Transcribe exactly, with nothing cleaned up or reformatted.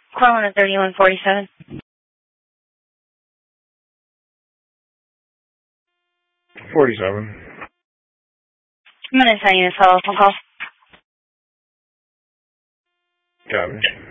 Calling at thirty-one forty-seven. forty-seven. I'm going to send you a telephone call. Got it.